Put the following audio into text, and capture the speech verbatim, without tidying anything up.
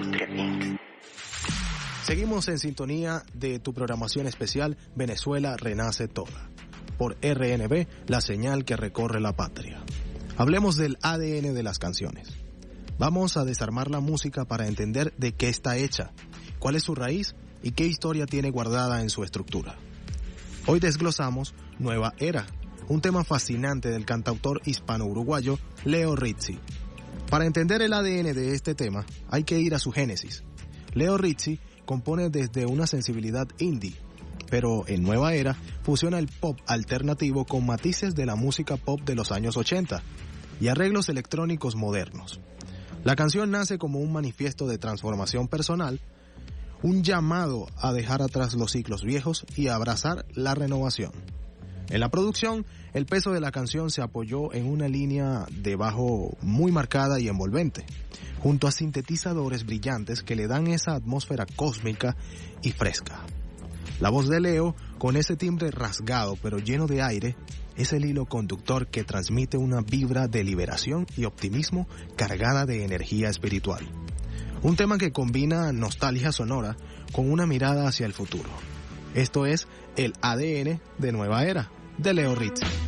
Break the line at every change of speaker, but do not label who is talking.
Industria incorporated.
Seguimos en sintonía de tu programación especial Venezuela Renace Toda, por R N B, la señal que recorre la patria. Hablemos del A D N de las canciones. Vamos a desarmar la música para entender de qué está hecha, cuál es su raíz y qué historia tiene guardada en su estructura. Hoy desglosamos Nueva Era, un tema fascinante del cantautor hispano-uruguayo Leo Rizzi. Para entender el A D N de este tema, hay que ir a su génesis. Leo Rizzi compone desde una sensibilidad indie, pero en Nueva Era fusiona el pop alternativo con matices de la música pop de los años ochenta y arreglos electrónicos modernos. La canción nace como un manifiesto de transformación personal, un llamado a dejar atrás los ciclos viejos y a abrazar la renovación. En la producción, el peso de la canción se apoyó en una línea de bajo muy marcada y envolvente, junto a sintetizadores brillantes que le dan esa atmósfera cósmica y fresca. La voz de Leo, con ese timbre rasgado pero lleno de aire, es el hilo conductor que transmite una vibra de liberación y optimismo cargada de energía espiritual. Un tema que combina nostalgia sonora con una mirada hacia el futuro. Esto es el A D N de Nueva Era, de Leo Rizzi.